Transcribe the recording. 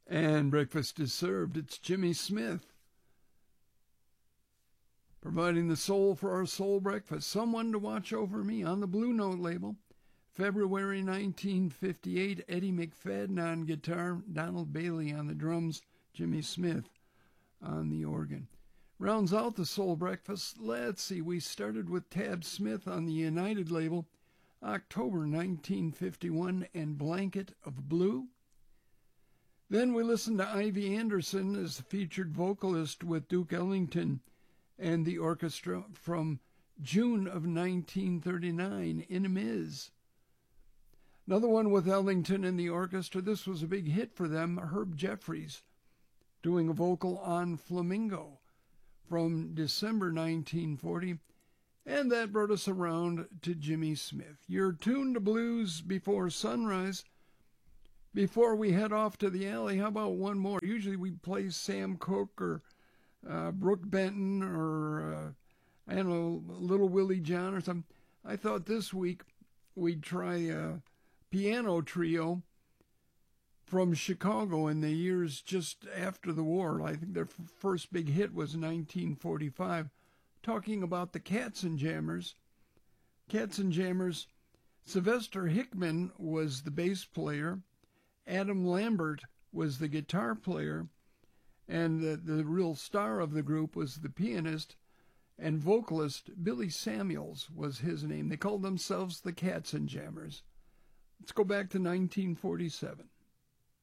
And breakfast is served. It's Jimmy Smith, providing the soul for our soul breakfast. Someone to watch over me on the Blue Note label. February 1958, Eddie McFadden on guitar, Donald Bailey on the drums, Jimmy Smith on the organ. Rounds out the soul breakfast. Let's see, we started with Tab Smith on the United label, October 1951, and Blanket of Blue. Then we listened to Ivy Anderson as the featured vocalist with Duke Ellington and the orchestra from June of 1939, In a Miz. Another one with Ellington and the orchestra. This was a big hit for them, Herb Jeffries, doing a vocal on Flamingo from December 1940. And that brought us around to Jimmy Smith. You're tuned to Blues Before Sunrise. Before we head off to the alley, how about one more? Usually we play Sam Cooke or Brooke Benton or, I don't know, Little Willie John or something. I thought this week we'd try a piano trio from Chicago in the years just after the war. I think their first big hit was 1945, talking about the Katzenjammers. Katzenjammers, Sylvester Hickman was the bass player, Adam Lambert was the guitar player, and the real star of the group was the pianist and vocalist Billy Samuels was his name. They called themselves the Katzenjammers. Let's go back to 1947.